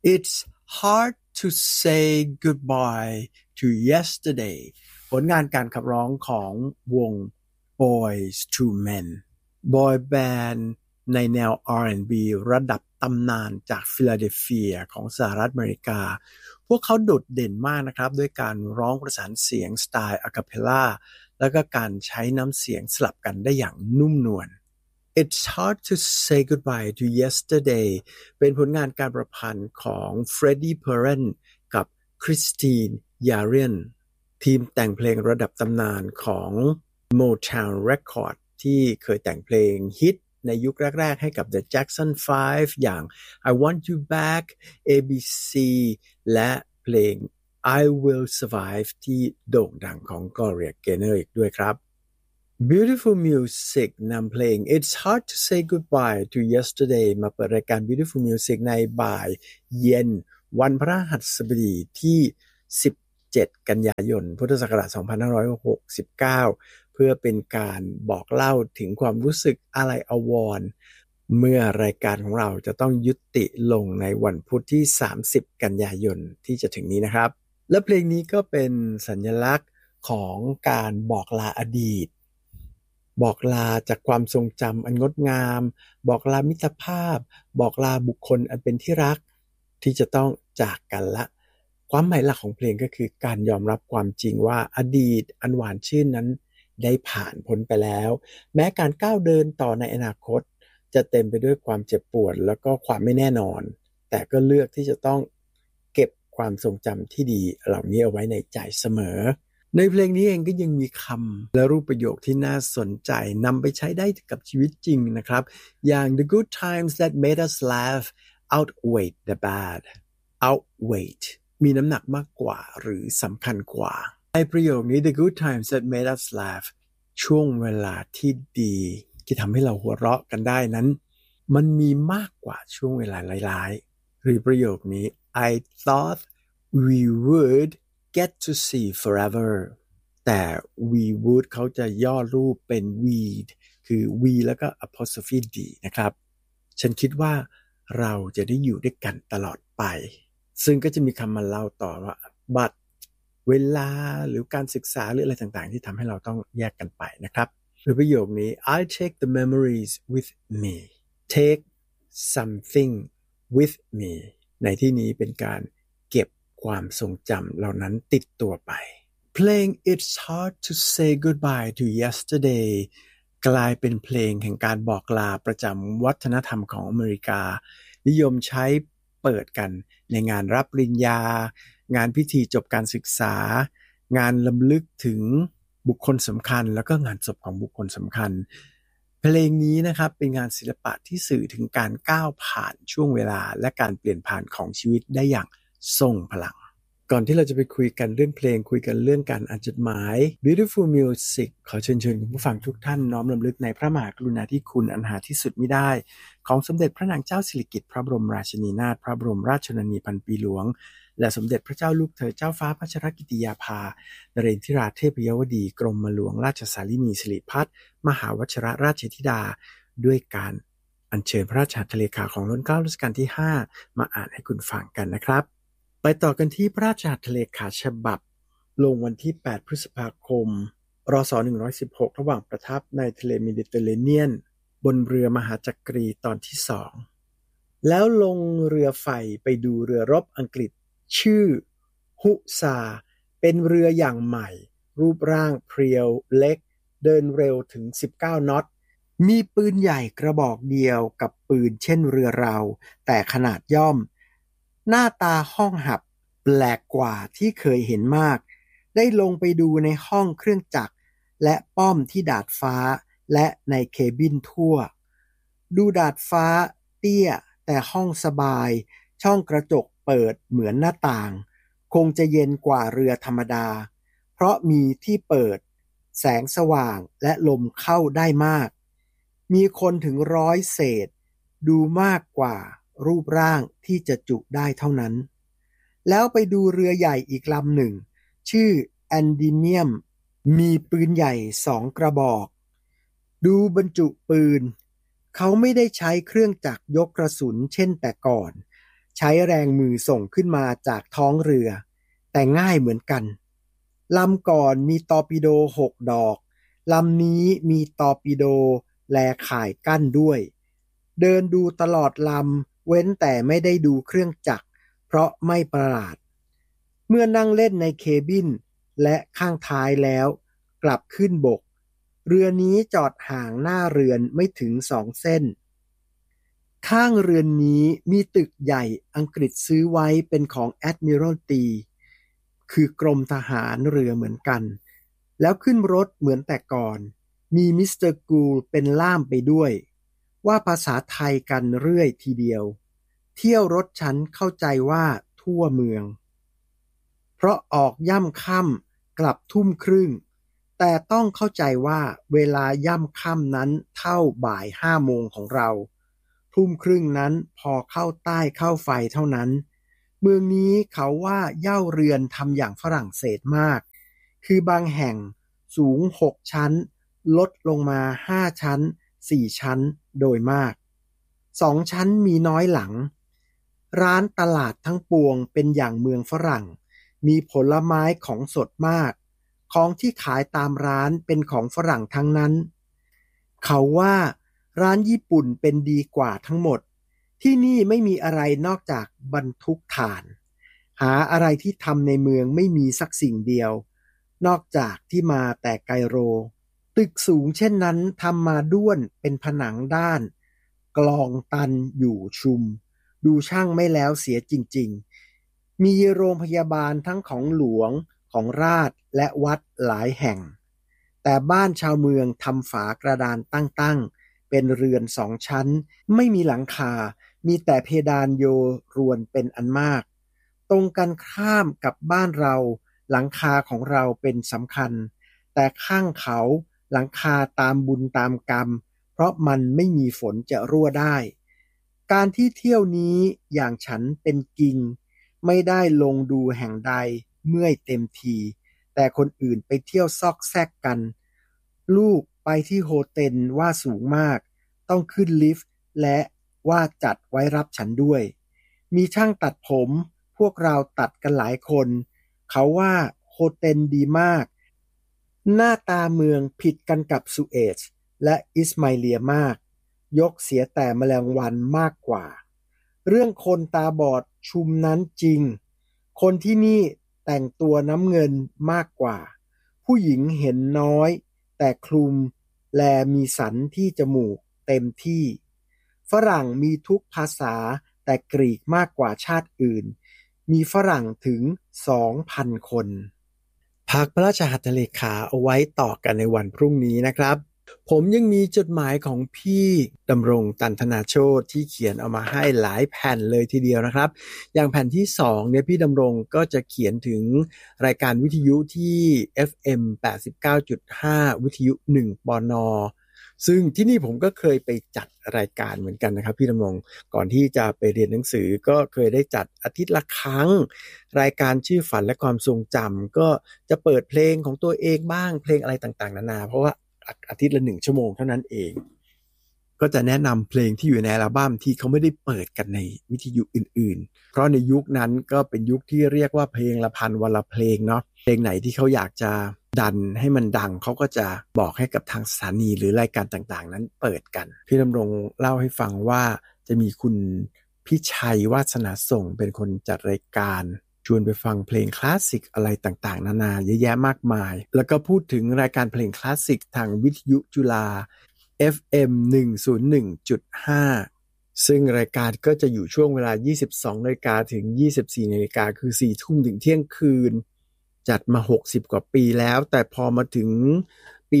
It's hard to say goodbye to yesterday ผลงานการขับร้องของวง Boyz II Men บอยแบนด์ในแนว R&B ระดับตำนานจากฟิลาเดลเฟียของสหรัฐอเมริกาพวกเขาโดดเด่นมากนะครับด้วยการร้องประสานเสียงสไตล์อะคาเพลล่าแล้วก็การใช้น้ำเสียงสลับกันได้อย่างนุ่มนวล It's hard to say goodbye to yesterday เป็นผลงานการประพันธ์ของ Freddie Perren กับ Christine Yarian ทีมแต่งเพลงระดับตำนานของ Motown Record ที่เคยแต่งเพลงฮิตในยุคแรกๆให้กับ The Jackson 5 อย่าง I Want You Back ABC และเพลง I Will Survive ที่โด่งดังของ Gloria Gaynor อีกด้วยครับ Beautiful Music นำเพลง It's Hard to Say Goodbye to Yesterday มาเปิดรายการ Beautiful Music ในบ่ายเย็นวันพฤหัสบดีที่17กันยายนพุทธศักราช2569เพื่อเป็นการบอกเล่าถึงความรู้สึกอาลัยอาวรณ์เมื่อรายการของเราจะต้องยุติลงในวันพุธที่30กันยายนที่จะถึงนี้นะครับและเพลงนี้ก็เป็นสัญลักษณ์ของการบอกลาอดีตบอกลาจากความทรงจำอันงดงามบอกลามิตรภาพบอกลาบุคคลอันเป็นที่รักที่จะต้องจากกันละความหมายหลักของเพลงก็คือการยอมรับความจริงว่าอดีตอันหวานชื่นนั้นได้ผ่านพ้นไปแล้วแม้การก้าวเดินต่อในอนาคตจะเต็มไปด้วยความเจ็บปวดแล้วก็ความไม่แน่นอนแต่ก็เลือกที่จะต้องเก็บความทรงจำที่ดีเหล่านี้เอาไว้ในใจเสมอในเพลงนี้เองก็ยังมีคำและรูปประโยคที่น่าสนใจนำไปใช้ได้กับชีวิตจริงนะครับอย่าง The good times that made us laugh outweigh the bad outweigh มีน้ำหนักมากกว่าหรือสำคัญกว่าในประโยคนี้ The good times that made us laugh ช่วงเวลาที่ดีที่ทำให้เราหัวเราะกันได้นั้นมันมีมากกว่าช่วงเวลาร้ายๆหรือประโยคนี้ I thought we would get to see forever แต่ we would เขาจะย่อรูปเป็น we'd คือ we แล้วก็ apostrophe d นะครับฉันคิดว่าเราจะได้อยู่ด้วยกันตลอดไปซึ่งก็จะมีคำมาเล่าต่อว่า but เวลาหรือการศึกษาหรืออะไรต่างๆที่ทำให้เราต้องแยกกันไปนะครับหรือประโยคนี้ I take the memories with me take something with me ในที่นี้เป็นการเก็บความทรงจำเหล่านั้นติดตัวไปเพลง It's Hard to Say Goodbye to Yesterday กลายเป็นเพลงแห่งการบอกลาประจำวัฒนธรรมของอเมริกานิยมใช้เปิดกันในงานรับปริญญางานพิธีจบการศึกษางานรำลึกถึงบุคคลสำคัญแล้วก็งานศพของบุคคลสำคัญเพลงนี้นะครับเป็นงานศิลปะที่สื่อถึงการก้าวผ่านช่วงเวลาและการเปลี่ยนผ่านของชีวิตได้อย่างทรงพลังก่อนที่เราจะไปคุยกันเรื่องเพลงคุยกันเรื่องการอ่านจดหมาย Beautiful Music ขอเชิญคุณผู้ฟังทุกท่านน้อมรำลึกในพระมหากรุณาธิคุณอันหาที่สุดมิได้ของสมเด็จพระนางเจ้าสิริกิติ์พระบรมราชินีนาถพระบรมราชชนนีพันปีหลวงและสมเด็จพระเจ้าลูกเธอเจ้าฟ้าพัชรกิติยาภานเรนทิราเทพยวดีกรมหลวงราชสารินีสิริพัฒน์มหาวชิรราชธิดาด้วยการอัญเชิญพระราชหัตถเลขาของล้นเกล้ารัชกาลที่5มาอ่านให้คุณฟังกันนะครับไปต่อกันที่พระราชหัตถเลขาฉบับลงวันที่8พฤษภาคมรศ116ระหว่างประทับในทะเลเมดิเตอร์เรเนียนบนเรือมหาจักรีตอนที่2แล้วลงเรือไฟไปดูเรือรบอังกฤษชื่อฮุซาเป็นเรืออย่างใหม่รูปร่างเพรียวเล็กเดินเร็วถึง19น็อตมีปืนใหญ่กระบอกเดียวกับปืนเช่นเรือเราแต่ขนาดย่อมหน้าตาห้องหับแปลกกว่าที่เคยเห็นมากได้ลงไปดูในห้องเครื่องจักรและป้อมที่ดาดฟ้าและในเคบินทั่วดูดาดฟ้าเตี้ยแต่ห้องสบายช่องกระจกเปิดเหมือนหน้าต่างคงจะเย็นกว่าเรือธรรมดาเพราะมีที่เปิดแสงสว่างและลมเข้าได้มากมีคนถึง100เศษดูมากกว่ารูปร่างที่จะจุได้เท่านั้นแล้วไปดูเรือใหญ่อีกลำหนึ่งชื่อแอนดิเนียมมีปืนใหญ่2กระบอกดูบรรจุปืนเขาไม่ได้ใช้เครื่องจักรยกกระสุนเช่นแต่ก่อนใช้แรงมือส่งขึ้นมาจากท้องเรือแต่ง่ายเหมือนกันลำก่อนมีตอร์ปิโด6 ดอกลำนี้มีตอร์ปิโดแลข่ายกั้นด้วยเดินดูตลอดลำเว้นแต่ไม่ได้ดูเครื่องจักรเพราะไม่ประหลาดเมื่อนั่งเล่นในเคบินและข้างท้ายแล้วกลับขึ้นบกเรือนี้จอดห่างหน้าเรือนไม่ถึง2 เส้นข้างเรือนนี้มีตึกใหญ่อังกฤษซื้อไว้เป็นของ Admiralty คือกรมทหารเรือเหมือนกันแล้วขึ้นรถเหมือนแต่ก่อนมีมิสเตอร์กูลเป็นล่ามไปด้วยว่าภาษาไทยกันเรื่อยทีเดียวเที่ยวรถฉันเข้าใจว่าทั่วเมืองเพราะออกย่ำค่ำกลับทุ่มครึ่งแต่ต้องเข้าใจว่าเวลาย่ำค่ำนั้นเท่าบ่าย5 โมงของเราทุ่มครึ่งนั้นพอเข้าใต้เข้าไฟเท่านั้นเมืองนี้เขาว่าเหย้าเรือนทำอย่างฝรั่งเศสมากคือบางแห่งสูง6 ชั้นลดลงมา5 ชั้น4 ชั้นโดยมาก2 ชั้นมีน้อยหลังร้านตลาดทั้งปวงเป็นอย่างเมืองฝรั่งมีผลไม้ของสดมากของที่ขายตามร้านเป็นของฝรั่งทั้งนั้นเขาว่าร้านญี่ปุ่นเป็นดีกว่าทั้งหมดที่นี่ไม่มีอะไรนอกจากบรรทุกถ่านหาอะไรที่ทำในเมืองไม่มีสักสิ่งเดียวนอกจากที่มาแต่ไกโรตึกสูงเช่นนั้นทำมาด้วนเป็นผนังด้านกลองตันอยู่ชุมดูช่างไม่แล้วเสียจริงๆมีโรงพยาบาลทั้งของหลวงของราชและวัดหลายแห่งแต่บ้านชาวเมืองทำฝากระดานตั้งๆเป็นเรือน2 ชั้นไม่มีหลังคามีแต่เพดานโยรวนเป็นอันมากตรงกันข้ามกับบ้านเราหลังคาของเราเป็นสำคัญแต่ข้างเขาหลังคาตามบุญตามกรรมเพราะมันไม่มีฝนจะรั่วได้การที่เที่ยวนี้อย่างฉันเป็นกิงไม่ได้ลงดูแห่งใดเมื่อยเต็มทีแต่คนอื่นไปเที่ยวซอกแซกกันลูกไปที่โฮเทลว่าสูงมากต้องขึ้นลิฟต์และว่าจัดไว้รับฉันด้วยมีช่างตัดผมพวกเราตัดกันหลายคนเขาว่าโฮเทลดีมากหน้าตาเมืองผิดกันกับสุเอซและอิสมาอิเลียมากยกเสียแต่แมลงวันมากกว่าเรื่องคนตาบอดชุมนั้นจริงคนที่นี่แต่งตัวน้ำเงินมากกว่าผู้หญิงเห็นน้อยแต่คลุมแลมีสันที่จมูกเต็มที่ฝรั่งมีทุกภาษาแต่กรีกมากกว่าชาติอื่นมีฝรั่งถึง 2,000 คนพักพระราชหัตถเลขาเอาไว้ต่อกันในวันพรุ่งนี้นะครับผมยังมีจดหมายของพี่ดำรงตันธนาโชติที่เขียนเอามาให้หลายแผ่นเลยทีเดียวนะครับอย่างแผ่นที่2เนี่ยพี่ดำรงก็จะเขียนถึงรายการวิทยุที่ FM 89.5 วิทยุ1 ปน.ซึ่งที่นี่ผมก็เคยไปจัดรายการเหมือนกันนะครับพี่ดำรงก่อนที่จะไปเรียนหนังสือก็เคยได้จัดอาทิตย์ละครั้งรายการชื่อฝันและความทรงจำก็จะเปิดเพลงของตัวเองบ้างเพลงอะไรต่างๆนานาเพราะว่าอาทิตย์ละ1 ชั่วโมงเท่านั้นเองก็จะแนะนำเพลงที่อยู่ในอัลบั้มที่เขาไม่ได้เปิดกันในวิทยุอื่นๆเพราะในยุคนั้นก็เป็นยุคที่เรียกว่าเพลงละพันวันละเพลงเนาะเพลงไหนที่เขาอยากจะดันให้มันดังเขาก็จะบอกให้กับทางสถานีหรือรายการต่างๆนั้นเปิดกันพี่ดำรงเล่าให้ฟังว่าจะมีคุณพิชัยวาสนาส่งเป็นคนจัดรายการชวนไปฟังเพลงคลาสสิกอะไรต่างๆนานาเยอะแยะมากมายแล้วก็พูดถึงรายการเพลงคลาสสิกทางวิทยุจุฬา FM 101.5 ซึ่งรายการก็จะอยู่ช่วงเวลา 22 นาฬิกาถึง 24 นาฬิกาคือ 4 ทุ่มถึงเที่ยงคืนจัดมา60 กว่าปีแล้วแต่พอมาถึงปี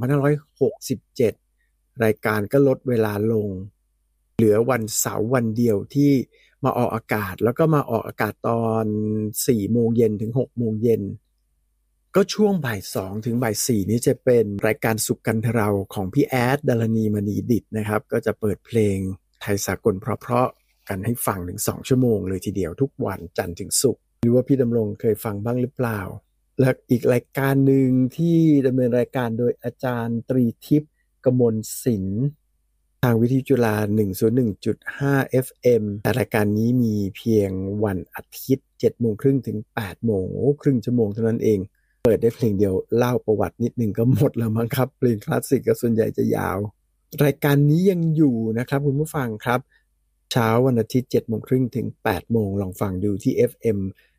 2567 รายการก็ลดเวลาลงเหลือวันเสาร์วันเดียวที่มาออกอากาศแล้วก็มาออกอากาศตอน 4 โมงเย็นถึง 6 โมงเย็นก็ช่วงบ่าย 2 ถึงบ่าย 4 นี้จะเป็นรายการสุขกันทเราของพี่แอดดารณีมณีดิษฐ์นะครับก็จะเปิดเพลงไทยสากลเพราะๆกันให้ฟังถึง2 ชั่วโมงเลยทีเดียวทุกวันจันทร์ถึงศุกร์หรือว่าพี่ดำรงเคยฟังบ้างหรือเปล่าและอีกรายการหนึ่งที่ดำเนินรายการโดยอาจารย์ตรีทิพย์กมลศิลป์ทางวิทยุจุฬา 101.5 FM แต่รายการนี้มีเพียงวันอาทิตย์ 7:30 น. ถึง 8:00 น. ครึ่งชั่วโมงเท่านั้นเองเปิดได้เพลงเดียวเล่าประวัตินิดนึงก็หมดแล้วมั้งครับเพลงคลาสสิกก็ส่วนใหญ่จะยาวรายการนี้ยังอยู่นะครับคุณผู้ฟังครับเช้าวันอาทิตย์ 7:30 น. ถึง 8:00 น. ลองฟังดูที่ FM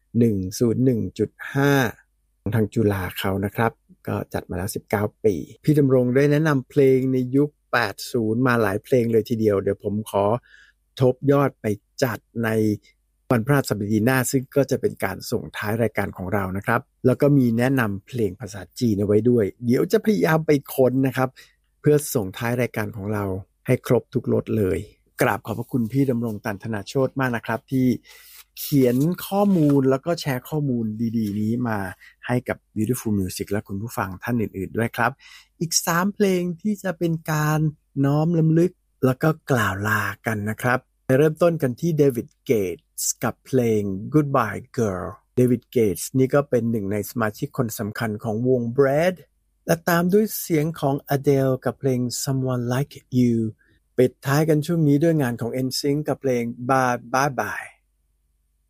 101.5 ทางจุฬาเขานะครับก็จัดมาแล้ว19 ปีพี่ดำรงได้แนะนำเพลงในยุค80มาหลายเพลงเลยทีเดียวเดี๋ยวผมขอทบยอดไปจัดในวันพฤหัสบดีหน้าซึ่งก็จะเป็นการส่งท้ายรายการของเรานะครับแล้วก็มีแนะนำเพลงภาษาจีนเอาไว้ด้วยเดี๋ยวจะพยายามไปค้นนะครับเพื่อส่งท้ายรายการของเราให้ครบทุกรสเลยกราบขอบพระคุณพี่ดำรงตันธนาโชติมากนะครับที่เขียนข้อมูลแล้วก็แชร์ข้อมูลดีๆนี้มาให้กับ Beautiful Music และคุณผู้ฟังท่านอื่นๆด้วยครับอีก3เพลงที่จะเป็นการน้อมรำลึกแล้วก็กล่าวลากันนะครับเริ่มต้นกันที่เดวิดเกตส์กับเพลง Goodbye Girl เดวิดเกตส์นี่ก็เป็นหนึ่งในสมาชิกคนสำคัญของวง Bread และตามด้วยเสียงของ Adele กับเพลง Someone Like You ปิดท้ายกันช่วงนี้ด้วยงานของ NSYNC กับเพลง Bye Bye Bye